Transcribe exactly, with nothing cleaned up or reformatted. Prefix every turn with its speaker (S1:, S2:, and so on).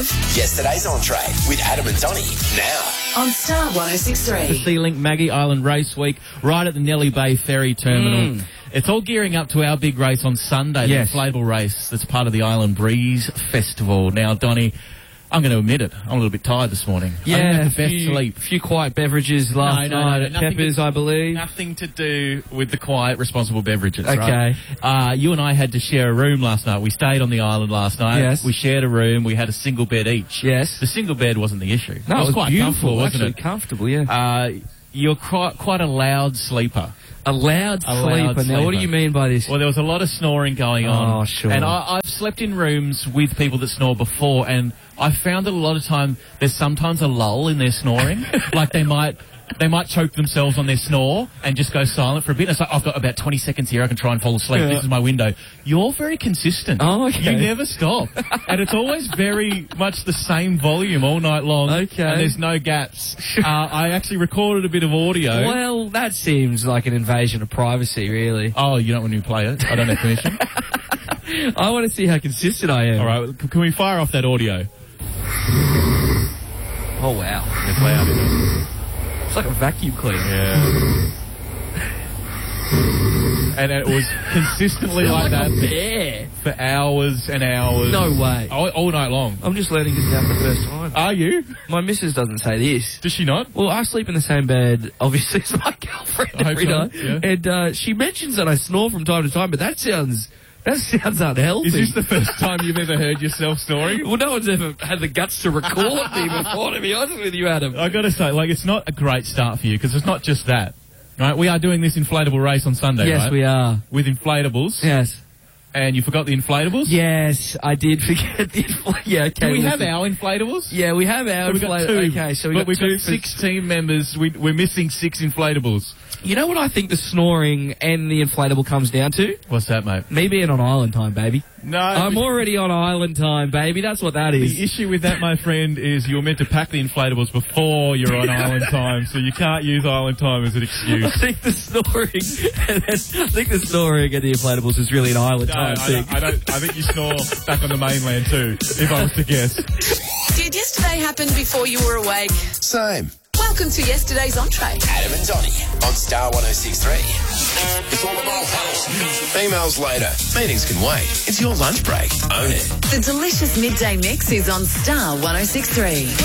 S1: Yesterday's entree with Adam and Donny now
S2: on Star one oh six
S3: The
S2: three.
S3: Sea-Link Maggie Island Race Week right at the Nellie Bay Ferry Terminal.
S4: Mm.
S3: It's all gearing up to our big race on Sunday,
S4: Yes.
S3: the inflatable race that's part of the Island Breeze Festival. Now, Donny, I'm going to admit it, I'm a little bit tired this morning. I didn't
S4: Yeah,
S3: have
S4: a
S3: the best
S4: few,
S3: sleep.
S4: few quiet beverages last
S3: No, no,
S4: night
S3: no,
S4: at
S3: nothing
S4: Peppers,
S3: to-
S4: I believe.
S3: Nothing to do with the quiet, responsible beverages,
S4: Okay.
S3: right? Uh, you and I had to share a room last night. We stayed on the island last night.
S4: Yes.
S3: We shared a room. We had a single bed each.
S4: Yes.
S3: The single bed wasn't the issue.
S4: No, it was
S3: quite
S4: beautiful,
S3: comfortable, wasn't
S4: actually
S3: it?
S4: comfortable, yeah.
S3: Uh, you're quite, quite a loud sleeper.
S4: a loud
S3: a
S4: sleeper.
S3: loud
S4: Now, what do
S3: sleeper.
S4: you mean by this?
S3: Well, there was a lot of snoring going on.
S4: Oh, sure.
S3: And I, I've slept in rooms with people that snore before, and I found that a lot of time there's sometimes a lull in their snoring. Like they might they might choke themselves on their snore and just go silent for a bit. It's like, I've got about twenty seconds here, I can try and fall asleep.
S4: Yeah.
S3: This is my window. You're very consistent.
S4: Oh, okay.
S3: You never stop. And it's always very much the same volume all night long.
S4: Okay.
S3: And there's no gaps. uh, I actually recorded a bit of audio.
S4: Well, that seems like an invasion of privacy, really.
S3: Oh, you don't want me to play it? I don't have permission.
S4: I want to see how consistent I am.
S3: All right, c- can we fire off that audio?
S4: Oh, wow.
S3: It's loud, isn't it?
S4: It's like a vacuum cleaner.
S3: Yeah. And it was consistently like that
S4: bear.
S3: for hours and hours.
S4: No way.
S3: All, all night long.
S4: I'm just learning this out for the first time.
S3: Are you?
S4: My missus doesn't say this.
S3: Does she not?
S4: Well, I sleep in the same bed, obviously, as my girlfriend
S3: I hope
S4: every
S3: so,
S4: night.
S3: yeah.
S4: And uh, she mentions that I snore from time to time, but that sounds that sounds unhealthy.
S3: Is this the first time you've ever heard yourself snoring?
S4: Well, no one's ever had the guts to record me before, to be honest with you, Adam.
S3: I got to say, like, it's not a great start for you because it's not just that. Right? We are doing this inflatable race on Sunday,
S4: Yes,
S3: right?
S4: we are.
S3: With inflatables.
S4: Yes.
S3: And you forgot the inflatables?
S4: Yes, I did forget the infl- Yeah, okay.
S3: Do we have
S4: listen.
S3: our inflatables?
S4: Yeah, we have our
S3: So we've got
S4: inflat-
S3: two.
S4: Okay, so we
S3: but
S4: got
S3: we've
S4: two
S3: got
S4: for-
S3: six team members. We, we're missing six inflatables.
S4: You know what I think the snoring and the inflatable comes down to?
S3: What's that, mate?
S4: Me being on island time, baby.
S3: No.
S4: I'm already on island time, baby. That's what that is.
S3: The issue with that, my friend, is you're meant to pack the inflatables before you're on island time, so you can't use island time as an
S4: I
S3: excuse.
S4: think the snoring, I think the snoring and the inflatables is really an island
S3: No,
S4: time
S3: I,
S4: thing.
S3: don't, I don't. I think you snore back on the mainland too, if I was to guess.
S2: Did yesterday happen before you were awake?
S1: Same.
S2: Welcome to yesterday's entree.
S1: Adam and Donny on Star one oh six three. It's all about health. Emails later. Meetings can wait. It's your lunch break. Own it.
S2: The delicious midday mix is on Star one oh six three.